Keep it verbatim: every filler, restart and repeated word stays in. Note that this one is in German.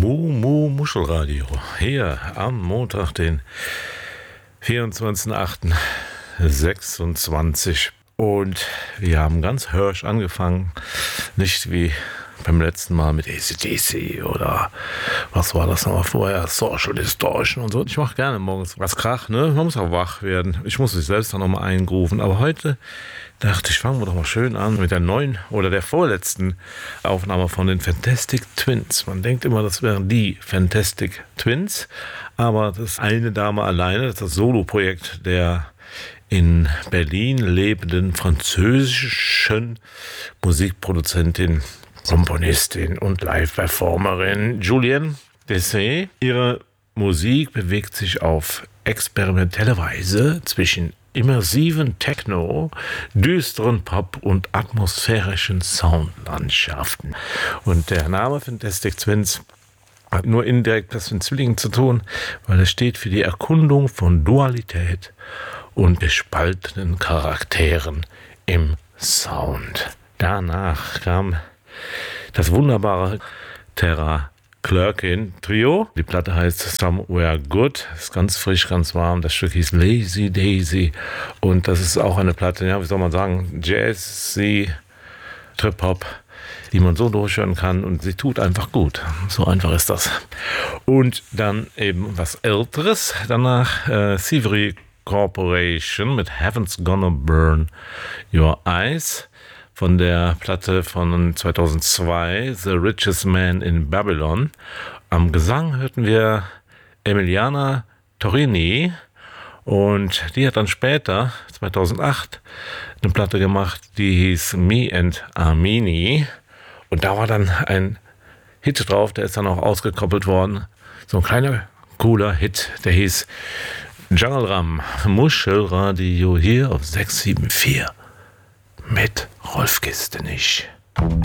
Mu Mu Muschelradio. Hier am Montag, den vierundzwanzigsten achten sechsundzwanzig. Und wir haben ganz hörsch angefangen. Nicht wie beim letzten Mal mit A C D C oder was war das nochmal vorher? Social Distortion und so. Ich mache gerne morgens was Krach, ne? Man muss auch wach werden. Ich muss sich selbst dann nochmal eingrufen. Aber heute dachte ich, fangen wir doch mal schön an mit der neuen oder der vorletzten Aufnahme von den Fantastic Twins. Man denkt immer, das wären die Fantastic Twins, aber das ist eine Dame alleine, das ist das Solo-Projekt der in Berlin lebenden französischen Musikproduzentin, Komponistin und Live-Performerin Julienne Dessay. Ihre Musik bewegt sich auf experimentelle Weise zwischen immersiven Techno, düsteren Pop und atmosphärischen Soundlandschaften. Und der Name Fantastic Twins hat nur indirekt was mit Zwillingen zu tun, weil es steht für die Erkundung von Dualität und gespaltenen Charakteren im Sound. Danach kam das wunderbare Terra Clerkin Trio. Die Platte heißt Somewhere Good. Ist ganz frisch, ganz warm. Das Stück hieß Lazy Daisy. Und das ist auch eine Platte, ja, wie soll man sagen, Jazzy, Trip-Hop, die man so durchhören kann. Und sie tut einfach gut. So einfach ist das. Und dann eben was Älteres. Danach äh, Thievery Corporation mit Heaven's Gonna Burn Your Eyes. Von der Platte von zweitausendzwei, The Richest Man in Babylon. Am Gesang hörten wir Emiliana Torrini und die hat dann später, zweitausendacht, eine Platte gemacht, die hieß Me and Armini und da war dann ein Hit drauf, der ist dann auch ausgekoppelt worden. So ein kleiner, cooler Hit, der hieß Jungle Ram, Muschelradio hier auf sechs sieben vier. Mit Rolf Gistenich.